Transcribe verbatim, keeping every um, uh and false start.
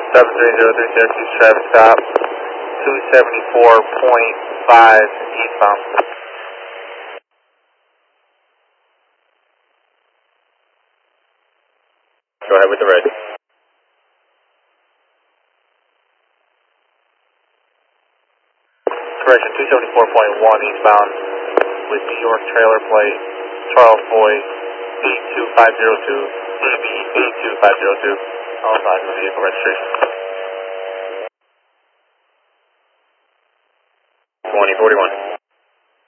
seven three zero three Syracuse, traffic stop, two seventy-four point five eastbound. Go ahead with the red. Correction, two seventy-four point one eastbound with New York trailer plate, Charles Boyd, B two five zero two, D B eight two five zero two. All signs of vehicle registration. twenty forty-one.